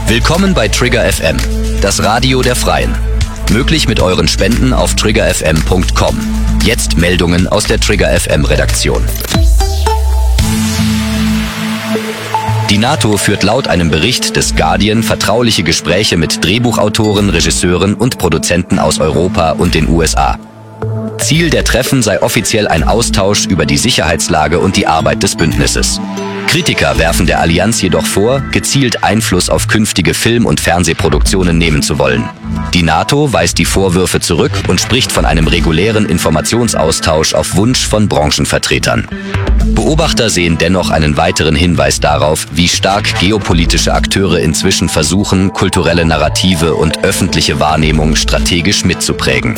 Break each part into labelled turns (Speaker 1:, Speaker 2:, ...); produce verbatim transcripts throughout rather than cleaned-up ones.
Speaker 1: Willkommen bei Trigger F M, das Radio der Freien. Möglich mit euren Spenden auf trigger f m punkt com. Jetzt Meldungen aus der Trigger F M Redaktion. Die NATO führt laut einem Bericht des Guardian vertrauliche Gespräche mit Drehbuchautoren, Regisseuren und Produzenten aus Europa und den U S A. Ziel der Treffen sei offiziell ein Austausch über die Sicherheitslage und die Arbeit des Bündnisses. Kritiker werfen der Allianz jedoch vor, gezielt Einfluss auf künftige Film- und Fernsehproduktionen nehmen zu wollen. Die NATO weist die Vorwürfe zurück und spricht von einem regulären Informationsaustausch auf Wunsch von Branchenvertretern. Beobachter sehen dennoch einen weiteren Hinweis darauf, wie stark geopolitische Akteure inzwischen versuchen, kulturelle Narrative und öffentliche Wahrnehmung strategisch mitzuprägen.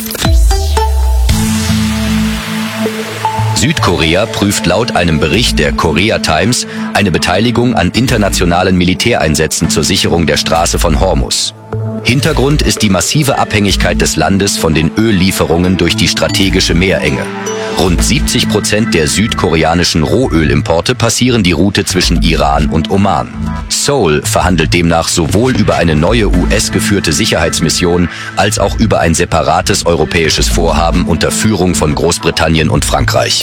Speaker 1: Südkorea prüft laut einem Bericht der Korea Times eine Beteiligung an internationalen Militäreinsätzen zur Sicherung der Straße von Hormuz. Hintergrund ist die massive Abhängigkeit des Landes von den Öllieferungen durch die strategische Meerenge. Rund siebzig Prozent der südkoreanischen Rohölimporte passieren die Route zwischen Iran und Oman. Seoul verhandelt demnach sowohl über eine neue U S-geführte Sicherheitsmission als auch über ein separates europäisches Vorhaben unter Führung von Großbritannien und Frankreich.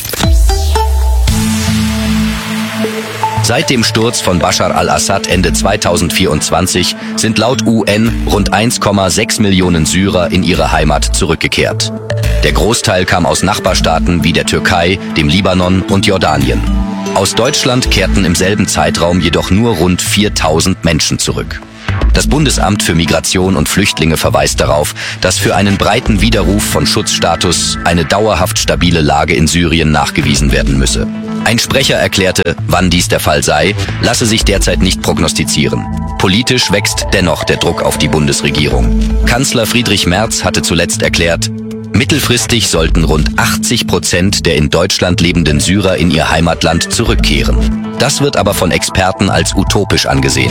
Speaker 1: Seit dem Sturz von Bashar al-Assad Ende zweitausendvierundzwanzig sind laut U N rund eins Komma sechs Millionen Syrer in ihre Heimat zurückgekehrt. Der Großteil kam aus Nachbarstaaten wie der Türkei, dem Libanon und Jordanien. Aus Deutschland kehrten im selben Zeitraum jedoch nur rund viertausend Menschen zurück. Das Bundesamt für Migration und Flüchtlinge verweist darauf, dass für einen breiten Widerruf von Schutzstatus eine dauerhaft stabile Lage in Syrien nachgewiesen werden müsse. Ein Sprecher erklärte, wann dies der Fall sei, lasse sich derzeit nicht prognostizieren. Politisch wächst dennoch der Druck auf die Bundesregierung. Kanzler Friedrich Merz hatte zuletzt erklärt, mittelfristig sollten rund achtzig Prozent der in Deutschland lebenden Syrer in ihr Heimatland zurückkehren. Das wird aber von Experten als utopisch angesehen.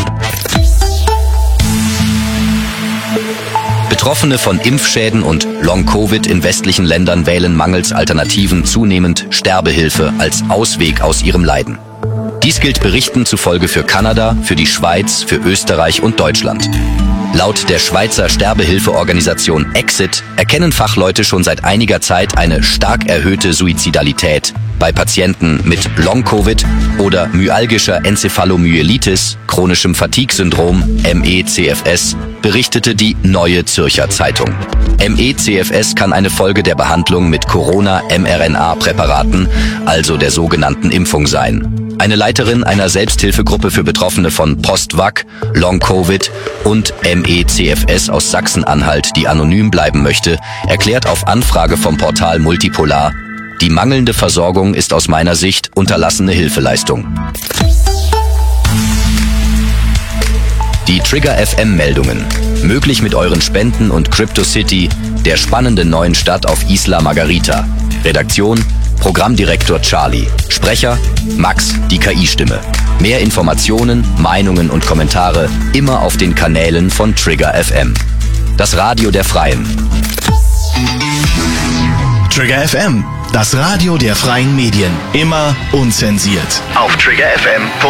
Speaker 1: Betroffene von Impfschäden und Long-Covid in westlichen Ländern wählen mangels Alternativen zunehmend Sterbehilfe als Ausweg aus ihrem Leiden. Dies gilt Berichten zufolge für Kanada, für die Schweiz, für Österreich und Deutschland. Laut der Schweizer Sterbehilfeorganisation Exit erkennen Fachleute schon seit einiger Zeit eine stark erhöhte Suizidalität bei Patienten mit Long-Covid oder myalgischer Enzephalomyelitis, chronischem Fatigue-Syndrom, M E C F S, berichtete die Neue Zürcher Zeitung. M E C F S kann eine Folge der Behandlung mit Corona-M R N A-Präparaten, also der sogenannten Impfung sein. Eine Leiterin einer Selbsthilfegruppe für Betroffene von Post-Vac, Long-Covid und M E C F S aus Sachsen-Anhalt, die anonym bleiben möchte, erklärt auf Anfrage vom Portal Multipolar, die mangelnde Versorgung ist aus meiner Sicht unterlassene Hilfeleistung. Die Trigger F M-Meldungen. Möglich mit euren Spenden und CryptoCity, der spannenden neuen Stadt auf Isla Margarita. Redaktion: Programmdirektor Charlie. Sprecher: Max, die K I-Stimme. Mehr Informationen, Meinungen und Kommentare immer auf den Kanälen von Trigger F M. Das Radio der Freien.
Speaker 2: Trigger F M, das Radio der freien Medien. Immer unzensiert.
Speaker 3: Auf trigger f m punkt com